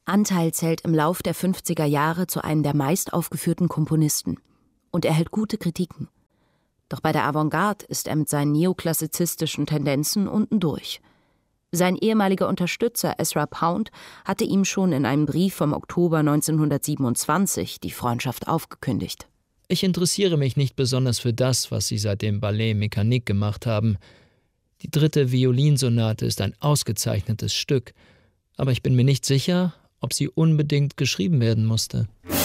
Antheil zählt im Lauf der 50er Jahre zu einem der meist aufgeführten Komponisten und erhält gute Kritiken. Doch bei der Avantgarde ist er mit seinen neoklassizistischen Tendenzen unten durch. Sein ehemaliger Unterstützer Ezra Pound hatte ihm schon in einem Brief vom Oktober 1927 die Freundschaft aufgekündigt. Ich interessiere mich nicht besonders für das, was Sie seit dem Ballet Mécanique gemacht haben. Die 3. Violinsonate ist ein ausgezeichnetes Stück, aber ich bin mir nicht sicher, ob sie unbedingt geschrieben werden musste.